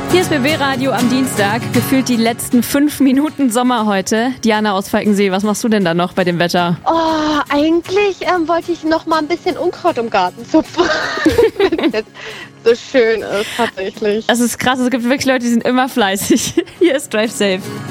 Hier ist BB Radio am Dienstag. Gefühlt die letzten 5 Minuten Sommer heute. Diana aus Falkensee, was machst du denn da noch bei dem Wetter? Oh, eigentlich wollte ich noch mal ein bisschen Unkraut im Garten zupfen. Jetzt so schön ist, tatsächlich. Das ist krass, es gibt wirklich Leute, die sind immer fleißig. Hier ist Drive Safe.